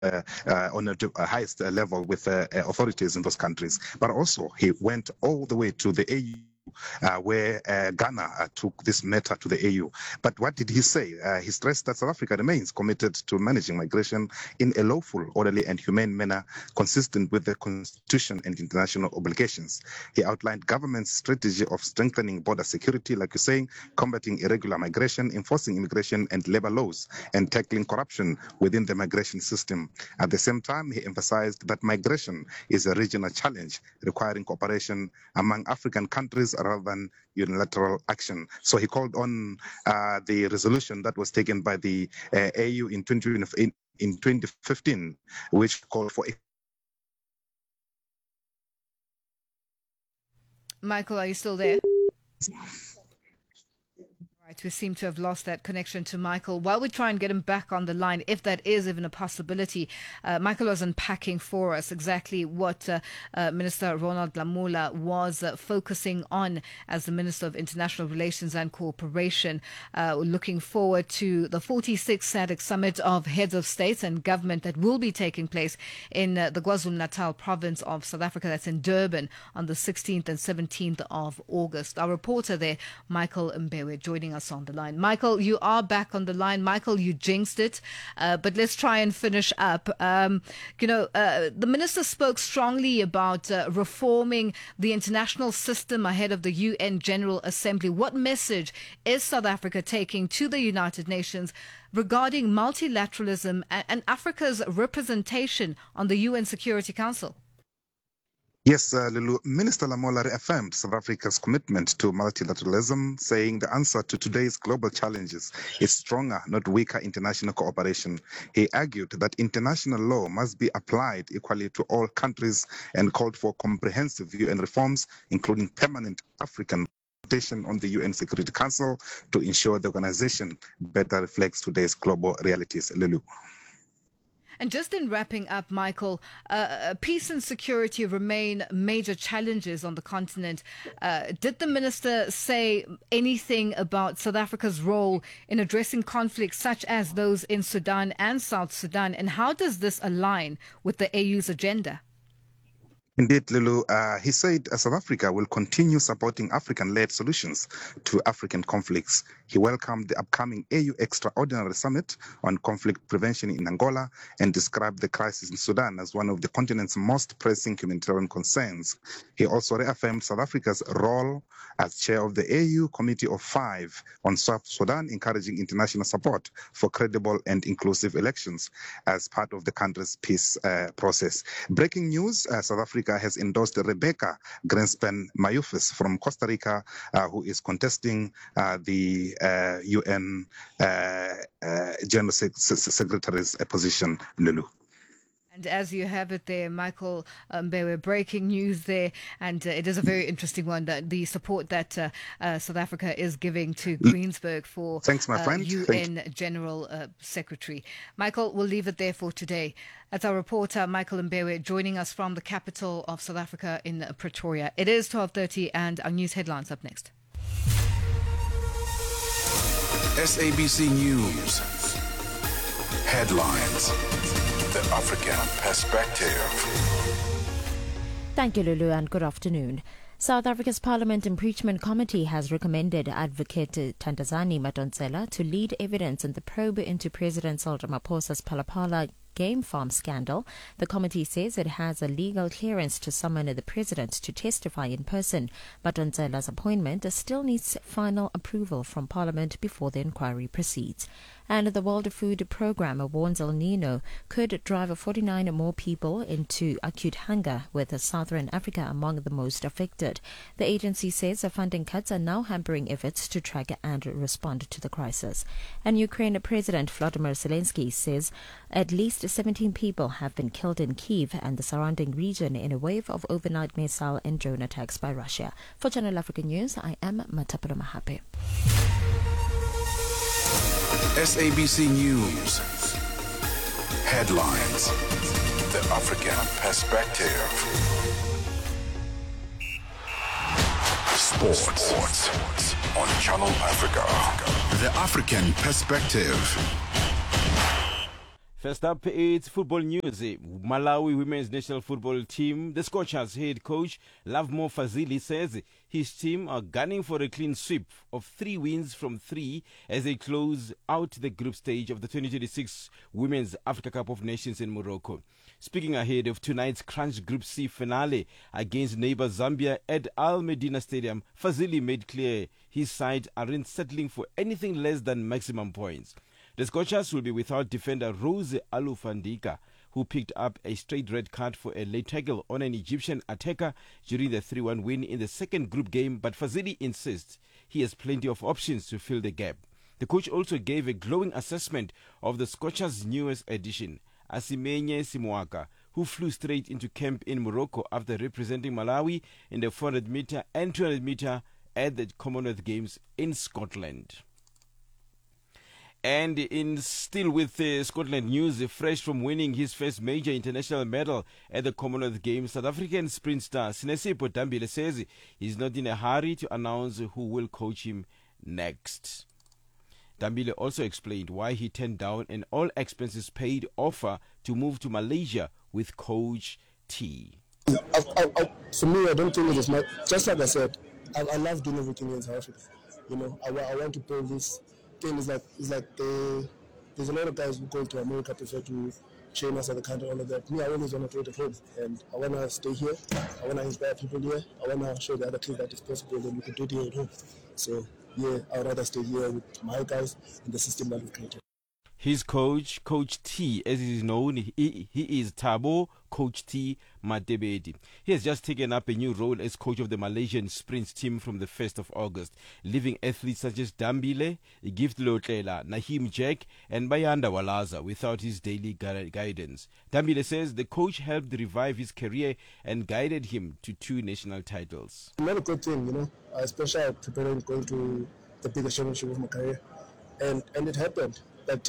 on a highest level with authorities in those countries. But also, he went all the way to the AU, where Ghana took this matter to the AU. But what did he say? He stressed that South Africa remains committed to managing migration in a lawful, orderly, and humane manner consistent with the Constitution and international obligations. He outlined government's strategy of strengthening border security, like you're saying, combating irregular migration, enforcing immigration and labor laws, and tackling corruption within the migration system. At the same time, he emphasized that migration is a regional challenge requiring cooperation among African countries rather than unilateral action. So he called on the resolution that was taken by the AU in 2015, which called for... Michael, are you still there? We seem to have lost that connection to Michael. While we try and get him back on the line, if that is even a possibility, Michael was unpacking for us exactly what Minister Ronald Lamola was focusing on as the Minister of International Relations and Cooperation, looking forward to the 46th SADC Summit of Heads of States and Government that will be taking place in the KwaZulu-Natal province of South Africa. That's in Durban on the 16th and 17th of August. Our reporter there, Michael Mbewe, joining us on the line. Michael, you are back on the line. Michael, you jinxed it, but let's try and finish up. The minister spoke strongly about reforming the international system ahead of the UN General Assembly. What message is South Africa taking to the United Nations regarding multilateralism and Africa's representation on the UN Security Council? Yes, Lulu, Minister Lamola reaffirmed South Africa's commitment to multilateralism, saying the answer to today's global challenges is stronger, not weaker international cooperation. He argued that international law must be applied equally to all countries and called for comprehensive UN reforms, including permanent African representation on the UN Security Council to ensure the organization better reflects today's global realities. Lulu. And just in wrapping up, Michael, peace and security remain major challenges on the continent. Did the minister say anything about South Africa's role in addressing conflicts such as those in Sudan and South Sudan? And how does this align with the AU's agenda? Indeed, Lulu, he said South Africa will continue supporting African-led solutions to African conflicts. He welcomed the upcoming AU Extraordinary Summit on Conflict Prevention in Angola and described the crisis in Sudan as one of the continent's most pressing humanitarian concerns. He also reaffirmed South Africa's role as chair of the AU Committee of Five on South Sudan, encouraging international support for credible and inclusive elections as part of the country's peace process. Breaking news, South Africa has endorsed Rebecca Greenspan Mayufis from Costa Rica, who is contesting the UN General Secretary's position, Lulu. And as you have it there, Michael Mbewe, breaking news there, and it is a very interesting one, the support that South Africa is giving to Greensburg for Thanks, my friend. UN General Secretary. Michael, we'll leave it there for today. That's our reporter, Michael Mbewe, joining us from the capital of South Africa in Pretoria. It is 12:30 and our news headlines up next. SABC News headlines. The African Perspective. Thank you, Lulu, and good afternoon. South Africa's Parliament Impeachment Committee has recommended Advocate Thandazani Madonsela to lead evidence in the probe into President Cyril Ramaphosa's Phala game farm scandal. The committee says it has a legal clearance to summon the president to testify in person, but Madonsela's appointment still needs final approval from Parliament before the inquiry proceeds. And the World Food Programme warns El Nino could drive 49 more people into acute hunger, with Southern Africa among the most affected. The agency says the funding cuts are now hampering efforts to track and respond to the crisis. And Ukraine President Volodymyr Zelensky says at least 17 people have been killed in Kyiv and the surrounding region in a wave of overnight missile and drone attacks by Russia. For Channel Africa News, I am Matapelo Mahape. SABC News headlines. The African Perspective. Sports on Channel Africa. The African Perspective. First up, it's football news. Malawi women's national football team, the Scorchers head coach Lovemore Fazili says his team are gunning for a clean sweep of 3 wins from 3 as they close out the group stage of the 2026 Women's Africa Cup of Nations in Morocco. Speaking ahead of tonight's Crunch Group C finale against neighbor Zambia at Al Medina Stadium, Fazili made clear his side aren't settling for anything less than maximum points. The Scorchers will be without defender Rose Alufandika, who picked up a straight red card for a late tackle on an Egyptian attacker during the 3-1 win in the second group game, but Fazili insists he has plenty of options to fill the gap. The coach also gave a glowing assessment of the Scorchers' newest addition, Asimenye Simwaka, who flew straight into camp in Morocco after representing Malawi in the 400-meter and 200-meter at the Commonwealth Games in Scotland. And still with Scotland news, fresh from winning his first major international medal at the Commonwealth Games, South African sprint star Sinesipho Dambile says he's not in a hurry to announce who will coach him next. Dambile also explained why he turned down an all-expenses-paid offer to move to Malaysia with Coach T. For me, I don't think it is much. Just like I said, I love doing everything in South Africa. You know, I want to build this thing. It's like there's a lot of guys who go to America prefer to train us at the country, all of that. Me, I always want to do it at home, and I want to stay here. I want to inspire people here. I want to show the other kids that it's possible that we can do it here at home. So yeah, I'd rather stay here with my guys in the system that we've created. His coach, Coach T, as he is known, he is Thabo Coach T Matebedi. He has just taken up a new role as coach of the Malaysian sprints team from the 1st of August, leaving athletes such as Dambile, Gift Lotlela, Nahim Jack, and Bayanda Walaza without his daily guidance. Dambile says the coach helped revive his career and guided him to 2 national titles. Not a good thing, you know, especially preparing going to the biggest championship of my career, and it happened. But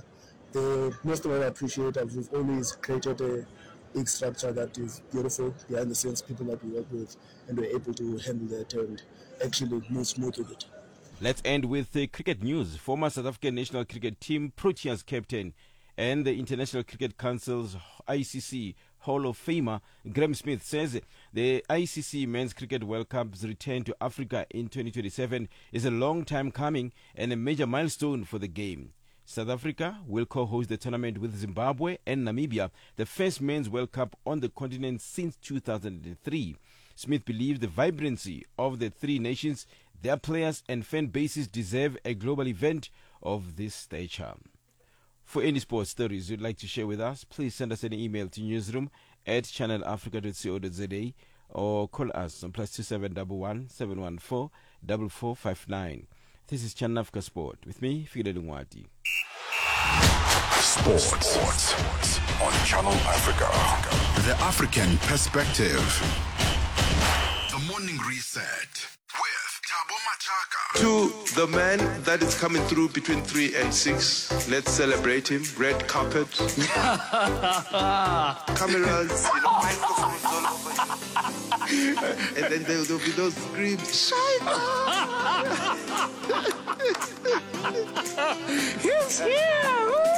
the most of what I appreciate is we've always created a big structure that is beautiful behind the scenes, people that we work with, and we're able to handle that and actually move smooth with it. Let's end with cricket news. Former South African national cricket team Proteas captain and the International Cricket Council's ICC Hall of Famer Graeme Smith says the ICC Men's Cricket World Cup's return to Africa in 2027 is a long time coming and a major milestone for the game. South Africa will co-host the tournament with Zimbabwe and Namibia, the first Men's World Cup on the continent since 2003. Smith believes the vibrancy of the 3 nations, their players and fan bases deserve a global event of this stature. For any sports stories you'd like to share with us, please send us an email to newsroom@channelafrica.co.za or call us on +2711 714 4459. This is Channel Africa Sport with me, Fidel Ngwati. Sports on Channel Africa. The African Perspective. The Morning Reset with Thabo Machaka. To the man that is coming through between 3 and 6, let's celebrate him. Red carpet. Cameras, microphones all over him. And then there'll be those screams. He's here!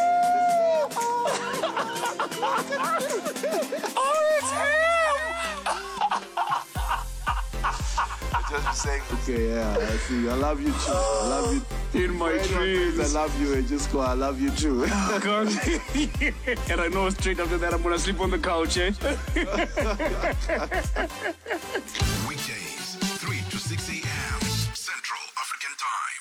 Oh, it's him! Just saying. Okay, yeah, I see. I love you too. I love you. In my dreams. I love you, and just go, I love you too. God. And I know straight after that I'm gonna sleep on the couch, eh? Weekdays, 3 to 6 a.m. Central African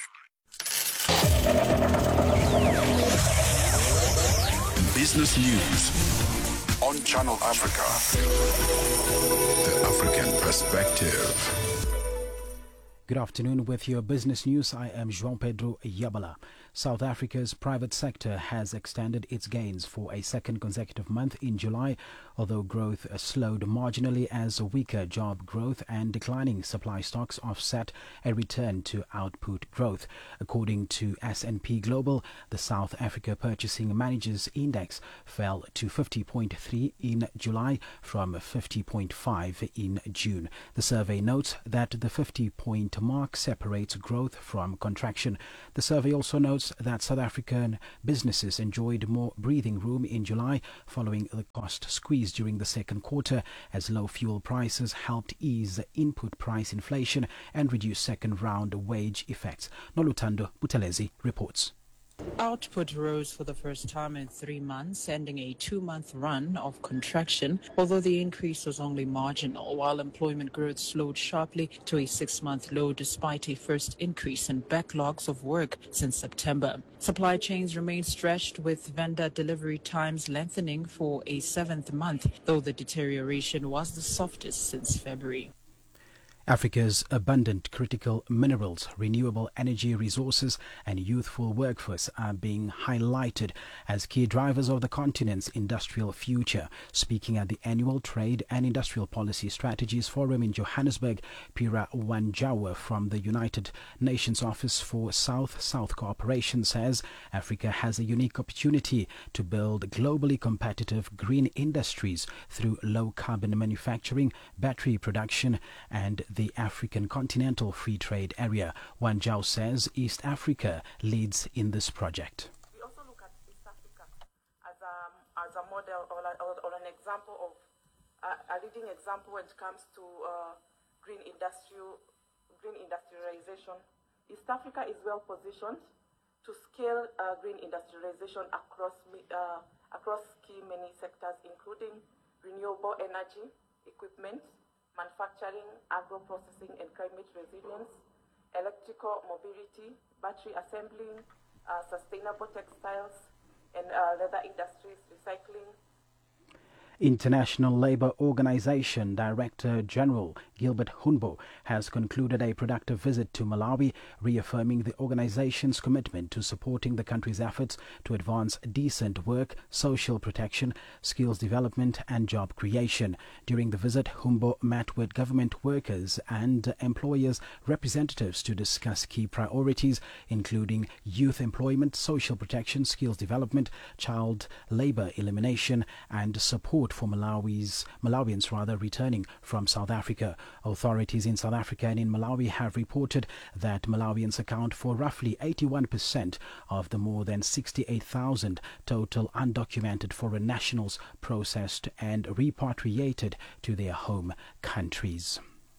Time. Business news on Channel Africa. The African Perspective. Good afternoon. With your business news, I am João Pedro Yabala. South Africa's private sector has extended its gains for a second consecutive month in July, although growth slowed marginally as weaker job growth and declining supply stocks offset a return to output growth. According to S&P Global, the South Africa Purchasing Managers Index fell to 50.3 in July from 50.5 in June. The survey notes that the 50-point mark separates growth from contraction. The survey also notes reports that South African businesses enjoyed more breathing room in July following the cost squeeze during the second quarter as low fuel prices helped ease input price inflation and reduce second-round wage effects. Nolutando Butelezi reports. Output rose for the first time in 3 months, ending a 2-month run of contraction, although the increase was only marginal, while employment growth slowed sharply to a 6-month low despite a first increase in backlogs of work since September. Supply chains remain stretched, with vendor delivery times lengthening for a 7th month, though the deterioration was the softest since February. Africa's abundant critical minerals, renewable energy resources and youthful workforce are being highlighted as key drivers of the continent's industrial future. Speaking at the annual Trade and Industrial Policy Strategies Forum in Johannesburg, Pira Wanjawa from the United Nations Office for South-South Cooperation says Africa has a unique opportunity to build globally competitive green industries through low-carbon manufacturing, battery production and the African Continental Free Trade Area. Wanjao says East Africa leads in this project. We also look at East Africa as a model or an example of a leading example when it comes to green industrialization. East Africa is well positioned to scale green industrialization across many sectors, including renewable energy, equipment, manufacturing, agro-processing and climate resilience, electrical mobility, battery assembling, sustainable textiles and leather industries, recycling. International Labour Organization Director General Gilbert Humbo has concluded a productive visit to Malawi, reaffirming the organization's commitment to supporting the country's efforts to advance decent work, social protection, skills development and job creation. During the visit, Humbo met with government workers and employers' representatives to discuss key priorities, including youth employment, social protection, skills development, child labour elimination and support for Malawians returning from South Africa. Authorities in South Africa and in Malawi have reported that Malawians account for roughly 81% of the more than 68,000 total undocumented foreign nationals processed and repatriated to their home countries.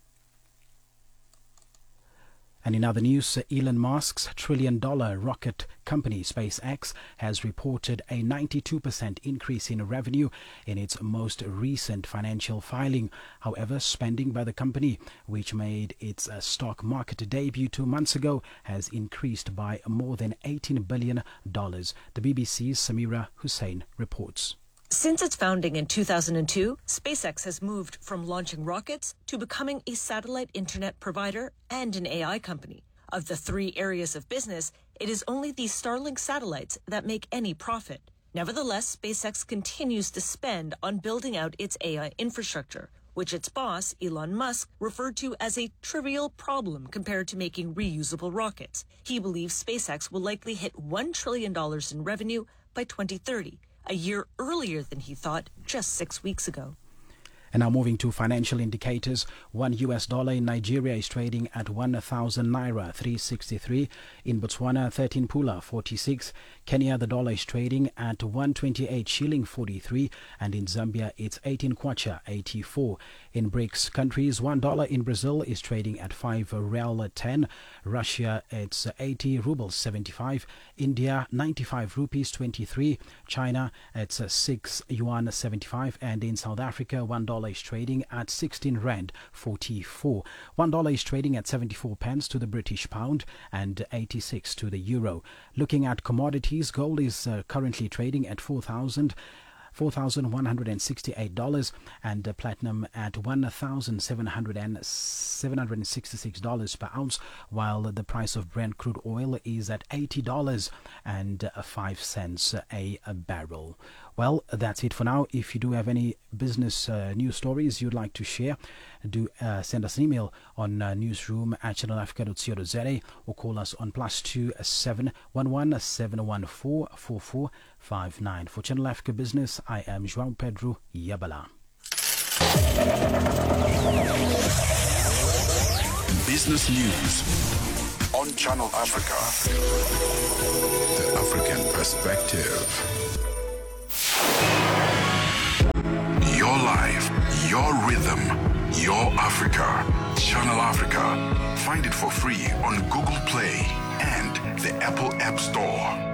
And in other news, Elon Musk's trillion-dollar rocket company SpaceX has reported a 92% increase in revenue in its most recent financial filing. However, spending by the company, which made its stock market debut 2 months ago, has increased by more than $18 billion. The BBC's Samira Hussein reports. Since its founding in 2002, SpaceX has moved from launching rockets to becoming a satellite internet provider and an AI company. Of the 3 areas of business, it is only the Starlink satellites that make any profit. Nevertheless, SpaceX continues to spend on building out its AI infrastructure, which its boss, Elon Musk, referred to as a trivial problem compared to making reusable rockets. He believes SpaceX will likely hit $1 trillion in revenue by 2030. A year earlier than he thought just 6 weeks ago. And now moving to financial indicators, $1 in Nigeria is trading at 1,000 naira 363. In Botswana, 13 pula 46. Kenya, the dollar is trading at 128 shilling 43, and in Zambia it's 18 kwacha 84. In BRICS countries, $1 in Brazil is trading at 5 real 10. Russia, it's 80 rubles 75. India, 95 rupees 23. China, it's 6 yuan 75, and in South Africa, $1 is trading at 16 rand 44. $1 is trading at 74 pence to the British pound and 86 to the euro. Looking at commodities, gold is currently trading at $4,168 and platinum at $1,766 per ounce, while the price of Brent crude oil is at $80.05 a barrel. Well, that's it for now. If you do have any business news stories you'd like to share, do send us an email on newsroom@channelafrica.co.za or call us on +2 711 714 4459. For Channel Africa Business, I am João Pedro Yabala. Business News on Channel Africa. The African Perspective. Your life, your rhythm, your Africa. Channel Africa. Find it for free on Google Play and the Apple App Store.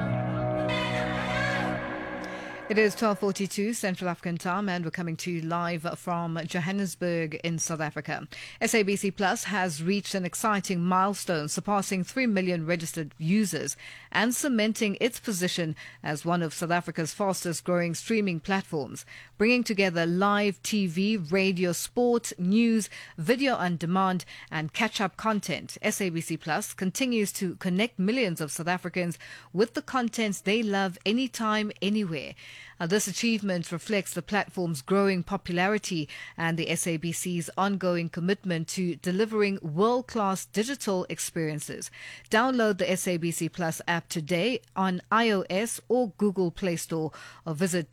It is 12:42 Central African time, and we're coming to you live from Johannesburg in South Africa. SABC Plus has reached an exciting milestone, surpassing 3 million registered users and cementing its position as one of South Africa's fastest growing streaming platforms, bringing together live TV, radio, sport, news, video on demand and catch-up content. SABC Plus continues to connect millions of South Africans with the content they love anytime, anywhere. This achievement reflects the platform's growing popularity and the SABC's ongoing commitment to delivering world-class digital experiences. Download the SABC Plus app today on iOS or Google Play Store, or visit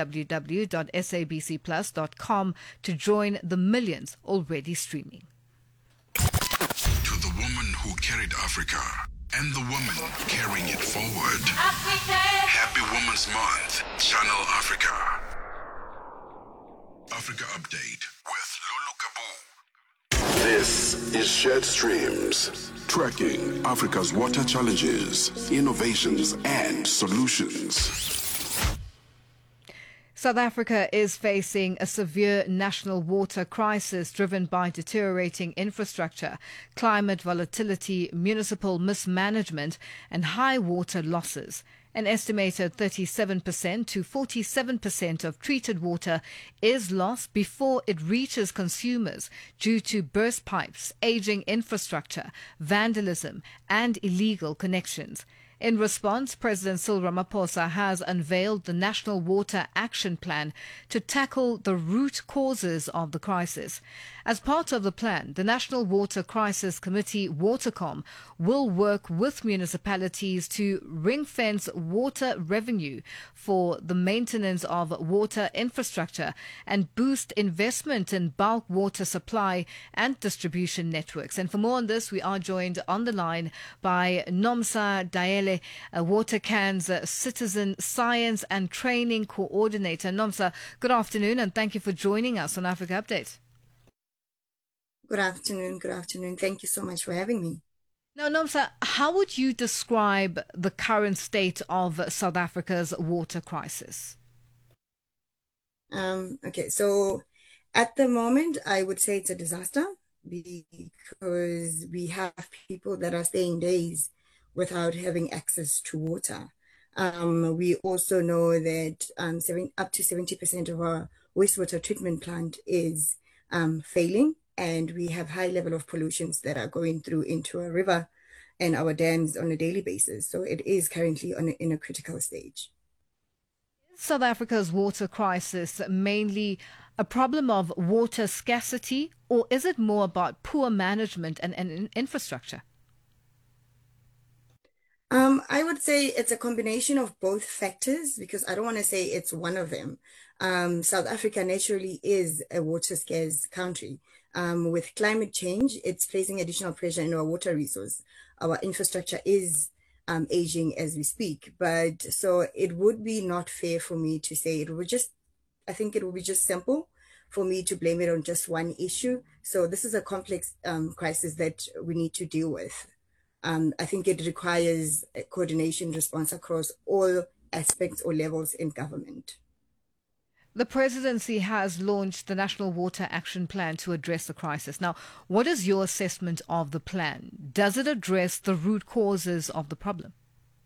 www.sabcplus.com to join the millions already streaming. To the woman who carried Africa and the woman carrying it forward. Happy Women's Month, Channel Africa. Africa Update with Lulu Kabu. This is Shared Streams, tracking Africa's water challenges, innovations, and solutions. South Africa is facing a severe national water crisis driven by deteriorating infrastructure, climate volatility, municipal mismanagement, and high water losses. An estimated 37% to 47% of treated water is lost before it reaches consumers due to burst pipes, aging infrastructure, vandalism, and illegal connections. In response, President Cyril Ramaphosa has unveiled the National Water Action Plan to tackle the root causes of the crisis. As part of the plan, the National Water Crisis Committee, Watercom, will work with municipalities to ring-fence water revenue for the maintenance of water infrastructure and boost investment in bulk water supply and distribution networks. And for more on this, we are joined on the line by Nomsa Daele, a Watercan's Citizen Science and Training Coordinator. Nomsa, good afternoon, and thank you for joining us on Africa Update. Good afternoon. Thank you so much for having me. Now, Nomsa, how would you describe the current state of South Africa's water crisis? Okay, so at the moment, I would say it's a disaster because we have people that are staying days without having access to water. We also know that up to 70% of our wastewater treatment plant is failing, and we have high level of pollutions that are going through into our river and our dams on a daily basis. So it is currently in a critical stage. South Africa's water crisis mainly a problem of water scarcity, or is it more about poor management and infrastructure? I would say it's a combination of both factors, because I don't want to say it's one of them. South Africa naturally is a water scarce country. With climate change, it's placing additional pressure in our water resource. Our infrastructure is aging as we speak, but so it would be not fair for me to say I think it would be just simple for me to blame it on just one issue. So this is a complex crisis that we need to deal with. I think it requires a coordination response across all aspects or levels in government. The presidency has launched the National Water Action Plan to address the crisis. Now, what is your assessment of the plan? Does it address the root causes of the problem?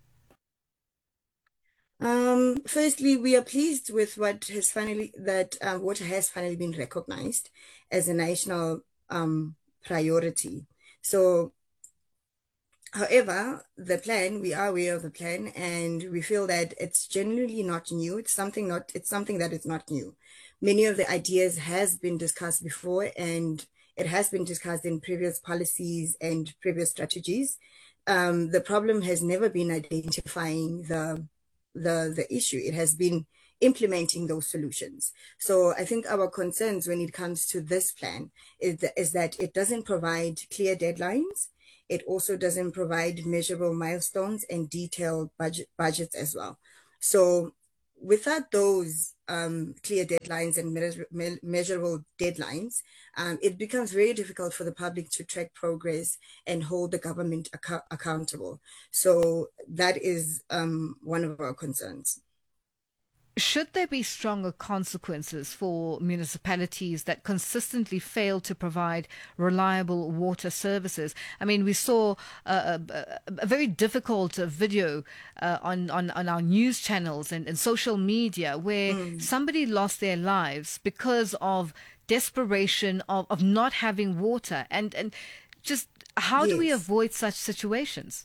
Firstly, we are pleased with water has finally been recognized as a national priority. So, however, we are aware of the plan, and we feel that it's generally not new. It's something that is not new. Many of the ideas has been discussed before, and it has been discussed in previous policies and previous strategies. The problem has never been identifying the issue. It has been implementing those solutions. So I think our concerns when it comes to this plan is that it doesn't provide clear deadlines. It also doesn't provide measurable milestones and detailed budgets as well. So without those clear deadlines and measurable deadlines, it becomes very difficult for the public to track progress and hold the government accountable. So that is one of our concerns. Should there be stronger consequences for municipalities that consistently fail to provide reliable water services? I mean, we saw a very difficult video on our news channels and social media where somebody lost their lives because of desperation of not having water. And just how do we avoid such situations?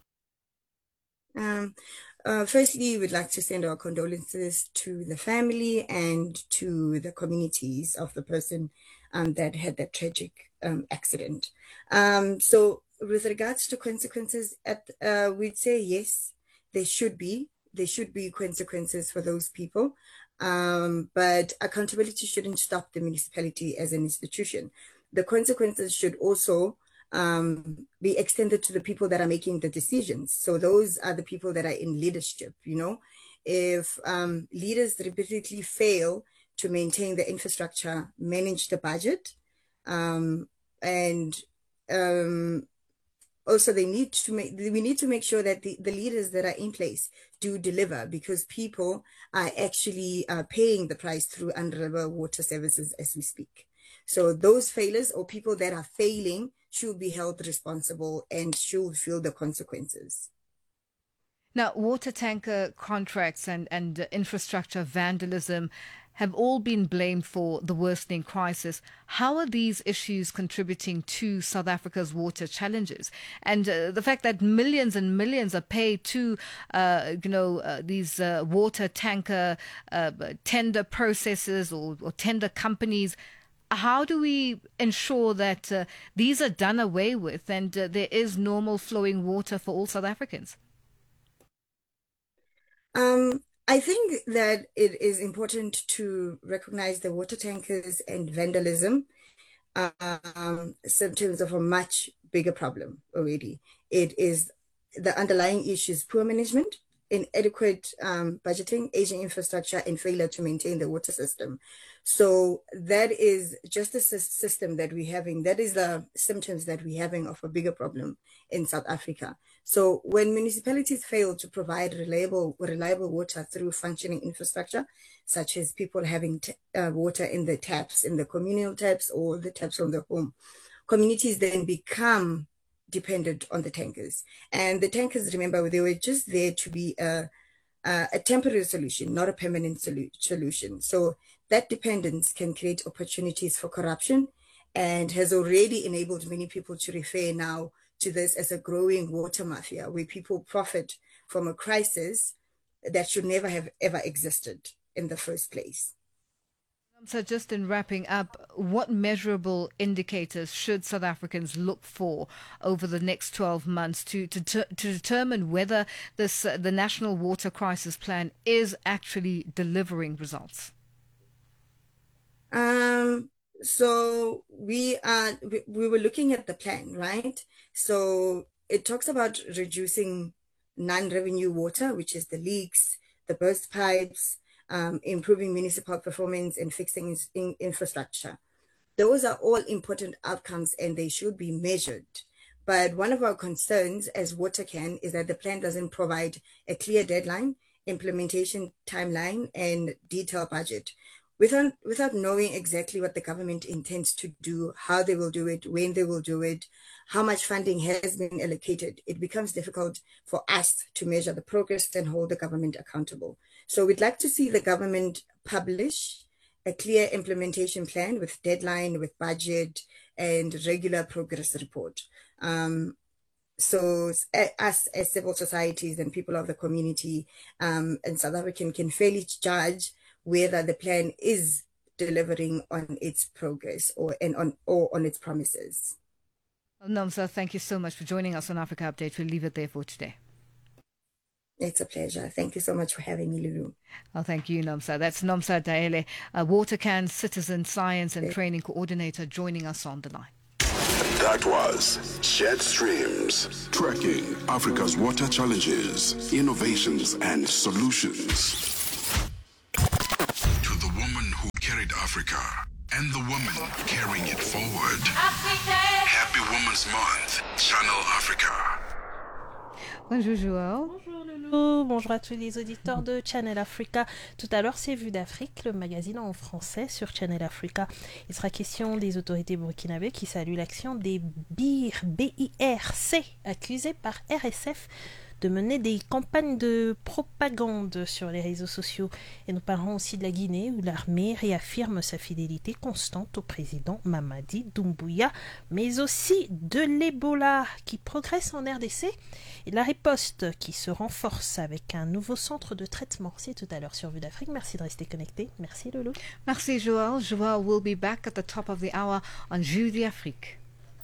Firstly, we'd like to send our condolences to the family and to the communities of the person that had that tragic accident. So with regards to consequences, we'd say yes, there should be consequences for those people. But accountability shouldn't stop the municipality as an institution. The consequences should also be extended to the people that are making the decisions. So those are the people that are in leadership, you know. If leaders repeatedly fail to maintain the infrastructure, manage the budget, and also we need to make sure that the leaders that are in place do deliver, because people are actually paying the price through unreliable water services as we speak. So those failures or people that are failing should be held responsible and should feel the consequences. Now, water tanker contracts and infrastructure vandalism have all been blamed for the worsening crisis. How are these issues contributing to South Africa's water challenges? And the fact that millions and millions are paid to, these water tanker tender processes or tender companies. How do we ensure that these are done away with and there is normal flowing water for all South Africans? I think that it is important to recognize the water tankers and vandalism symptoms of a much bigger problem already. It is the underlying issues: poor management, inadequate budgeting, aging infrastructure, and failure to maintain the water system. So that is just the system that we're having. That is the symptoms that we're having of a bigger problem in South Africa. So when municipalities fail to provide reliable water through functioning infrastructure, such as people having water in the taps, in the communal taps or the taps from the home, communities then become dependent on the tankers. And the tankers, remember, they were just there to be a temporary solution, not a permanent solution. So that dependence can create opportunities for corruption and has already enabled many people to refer now to this as a growing water mafia, where people profit from a crisis that should never have ever existed in the first place. So just in wrapping up, what measurable indicators should South Africans look for over the next 12 months to determine whether the National Water Crisis Plan is actually delivering results? So we were looking at the plan, right? So it talks about reducing non-revenue water, which is the leaks, the burst pipes, improving municipal performance and fixing infrastructure. Those are all important outcomes and they should be measured. But one of our concerns as WaterCan is that the plan doesn't provide a clear deadline, implementation timeline, and detailed budget. Without knowing exactly what the government intends to do, how they will do it, when they will do it, how much funding has been allocated, it becomes difficult for us to measure the progress and hold the government accountable. So we'd like to see the government publish a clear implementation plan with deadline, with budget, and regular progress report. So us as civil societies and people of the community and South African can fairly judge whether the plan is delivering on its progress or on its promises. Well, Nomsa, thank you so much for joining us on Africa Update. We'll leave it there for today. It's a pleasure. Thank you so much for having me, Lulu. Well, thank you, Nomsa. That's Nomsa Daele, a WaterCan Citizen Science and Training Coordinator, joining us on the line. That was Shared Streams, tracking Africa's water challenges, innovations, and solutions. To the woman who carried Africa and the woman carrying it forward. Happy Women's Month, Channel Africa. Bonjour Joël. Bonjour Loulou, bonjour à tous les auditeurs de Channel Africa. Tout à l'heure, c'est Vue d'Afrique, le magazine en français sur Channel Africa. Il sera question des autorités burkinabées qui saluent l'action des BIRC, accusés par RSF de mener des campagnes de propagande sur les réseaux sociaux. Et nous parlerons aussi de la Guinée, où l'armée réaffirme sa fidélité constante au président Mamadi Doumbouya, mais aussi de l'Ebola qui progresse en RDC et de la riposte qui se renforce avec un nouveau centre de traitement. C'est tout à l'heure sur Vue d'Afrique. Merci de rester connecté. Merci Loulou. Merci Joël. Joël will be back at the top of the hour on Vue d'Afrique.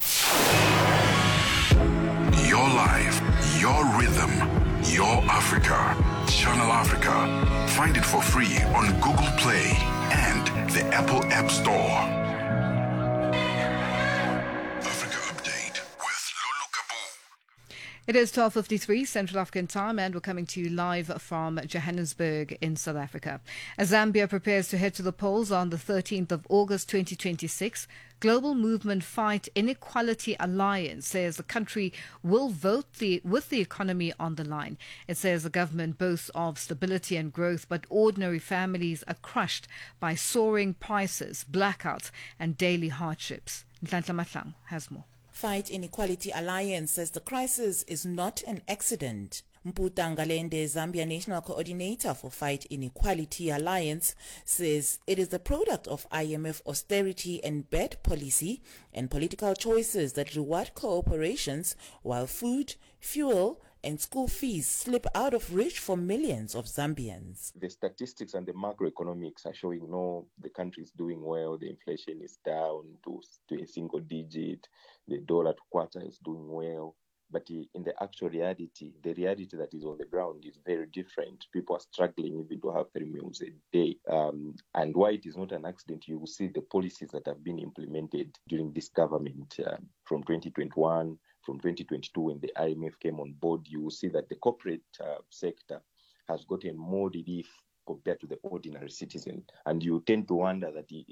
Your life, your rhythm, your Africa. Channel Africa. Find it for free on Google Play and the Apple App Store. Africa Update with Lulu Kabu. It is 12:53 Central African time, and we're coming to you live from Johannesburg in South Africa. As Zambia prepares to head to the polls on the 13th of August 2026, Global Movement Fight Inequality Alliance says the country will vote with the economy on the line. It says the government boasts of stability and growth, but ordinary families are crushed by soaring prices, blackouts, and daily hardships. Nhlanhla Mahlangu has more. Fight Inequality Alliance says the crisis is not an accident. Mputa Ngalende, Zambia National Coordinator for Fight Inequality Alliance, says it is the product of IMF austerity and bad policy and political choices that reward corporations while food, fuel, and school fees slip out of reach for millions of Zambians. The statistics and the macroeconomics are showing the country is doing well, the inflation is down to a single digit, the dollar to quarter is doing well. But in the actual reality, the reality that is on the ground is very different. People are struggling even to have 3 meals a day. And why it is not an accident, you will see the policies that have been implemented during this government from 2021, from 2022 when the IMF came on board. You will see that the corporate sector has gotten more relief compared to the ordinary citizen. And you tend to wonder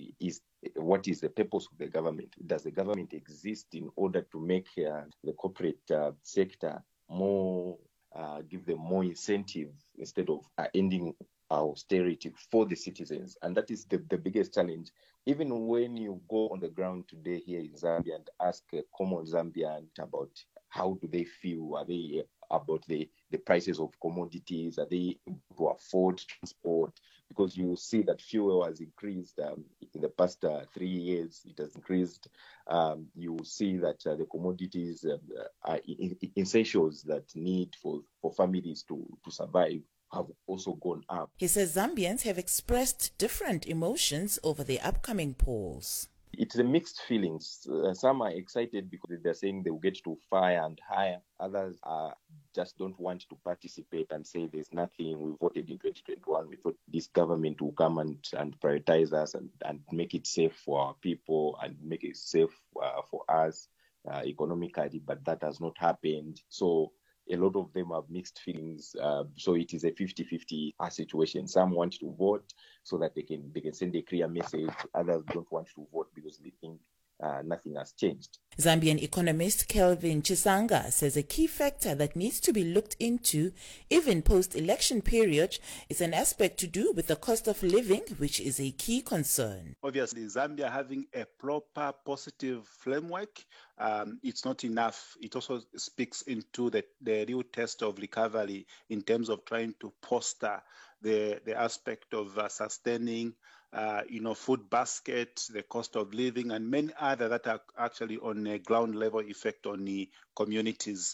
what is the purpose of the government? Does the government exist in order to make the corporate sector more, give them more incentive instead of ending austerity for the citizens? And that is the biggest challenge. Even when you go on the ground today here in Zambia and ask a common Zambian about how do they feel, are they about the prices of commodities, are they able to afford transport? Because you see that fuel has increased in the past 3 years, it has increased. You see that the commodities are essentials that need for families to survive have also gone up. He says Zambians have expressed different emotions over the upcoming polls. It's a mixed feelings. Some are excited because they're saying they will get to fire and hire. Others just don't want to participate and say there's nothing. We voted in 2021. We thought this government will come and prioritize us and make it safe for our people and make it safe for us economically, but that has not happened. So a lot of them have mixed feelings. So it is a 50-50 situation. Some want to vote so that they can send a clear message. Others don't want to vote because they think nothing has changed. Zambian economist Kelvin Chisanga says a key factor that needs to be looked into even post-election period is an aspect to do with the cost of living, which is a key concern. Obviously, Zambia having a proper positive framework, it's not enough. It also speaks into the real test of recovery in terms of trying to foster the aspect of sustaining food basket, the cost of living, and many other that are actually on a ground level effect on the communities.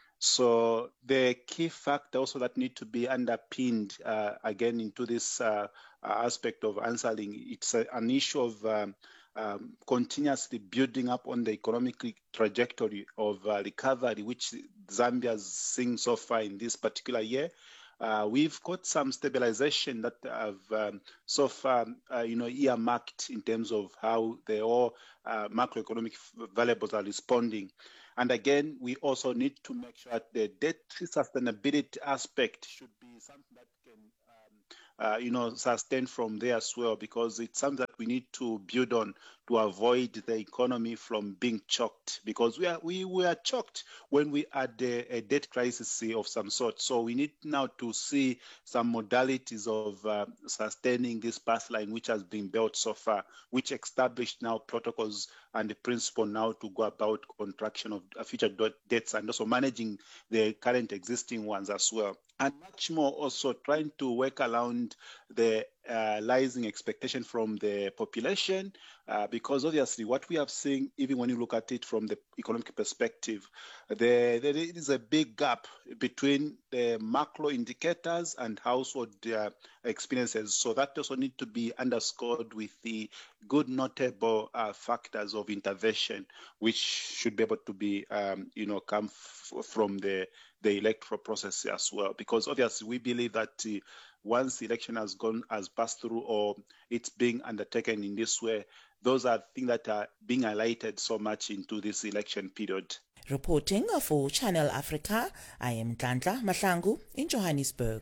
So the key factor also that need to be underpinned again into this aspect of answering, it's an issue of continuously building up on the economic trajectory of recovery, which Zambia has seen so far in this particular year. we've got some stabilization that have so far, earmarked in terms of how the all macroeconomic variables are responding. And again, we also need to make sure that the debt sustainability aspect should be something that can, sustain from there as well, because it's something that we need to build on to avoid the economy from being choked, because we were choked when we had a debt crisis of some sort. So we need now to see some modalities of sustaining this path line which has been built so far, which established now protocols and the principle now to go about contraction of future debts and also managing the current existing ones as well. And much more also trying to work around the rising expectation from the population, because obviously what we have seen, even when you look at it from the economic perspective, there is a big gap between the macro indicators and household experiences. So that also need to be underscored with the good notable factors of intervention, which should be able to be, come from the electoral process as well. Because obviously we believe that once the election has passed through, or it's being undertaken in this way, those are things that are being highlighted so much into this election period. Reporting for Channel Africa, I am Nhlanhla Mahlangu in Johannesburg.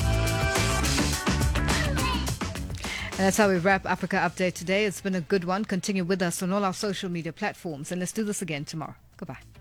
And that's how we wrap Africa Update today. It's been a good one. Continue with us on all our social media platforms, and let's do this again tomorrow. Goodbye.